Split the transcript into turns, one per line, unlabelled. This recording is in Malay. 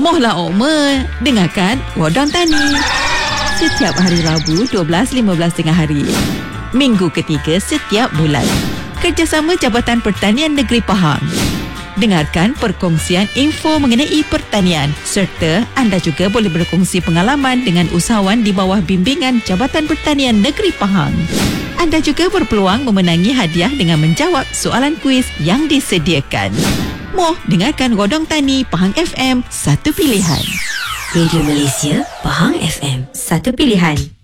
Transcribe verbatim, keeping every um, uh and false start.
Mohlah Oma, dengarkan Godong Tani. Setiap hari Rabu dua belas lima belas tengah hari. Minggu ketiga setiap bulan. Kerjasama Jabatan Pertanian Negeri Pahang. Dengarkan perkongsian info mengenai pertanian serta anda juga boleh berkongsi pengalaman dengan usahawan di bawah bimbingan Jabatan Pertanian Negeri Pahang. Anda juga berpeluang memenangi hadiah dengan menjawab soalan kuis yang disediakan. Moh dengarkan Godong Tani Pahang F M, satu pilihan.
Radio Malaysia Pahang F M, satu pilihan.